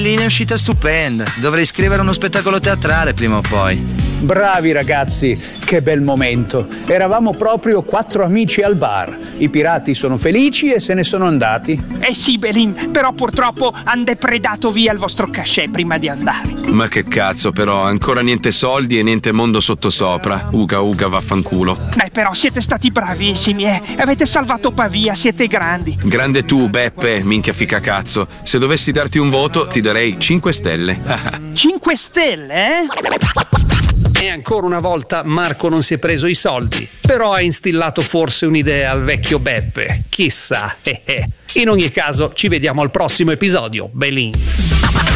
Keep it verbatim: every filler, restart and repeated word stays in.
Bellina è uscita stupenda. Dovrei scrivere uno spettacolo teatrale prima o poi. Bravi ragazzi, che bel momento. Eravamo proprio quattro amici al bar. I pirati sono felici e se ne sono andati. Eh sì, Belin, però purtroppo han depredato via il vostro cachet prima di andare. Ma che cazzo però, ancora niente soldi e niente mondo sottosopra. Uga uga vaffanculo. Beh, però siete stati bravissimi, eh. Avete salvato Pavia, siete grandi. Grande tu, Beppe, minchia fica cazzo. Se dovessi darti un voto, ti darei cinque stelle. cinque stelle, eh? E ancora una volta Marco non si è preso i soldi, però ha instillato forse un'idea al vecchio Beppe. Chissà. In ogni caso, ci vediamo al prossimo episodio. Belin.